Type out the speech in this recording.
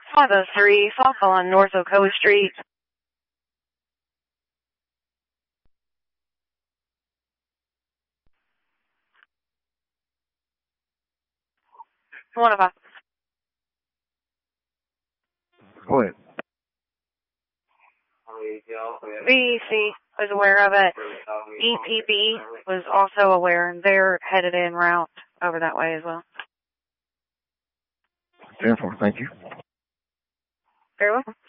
503, phone call on North Ocoee Street. One of us. Go ahead. VEC was aware of it. EPB was also aware, and they're headed en route over that way as well. 10-4, thank you. Very welcome.